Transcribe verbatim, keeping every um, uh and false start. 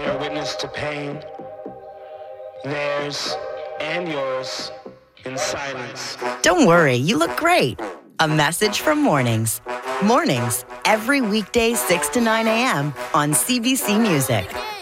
bear witness to pain, theirs and yours, in silence. Don't worry, you look great. A message from Mornings. Mornings, every weekday six to nine a.m. on C B C Music.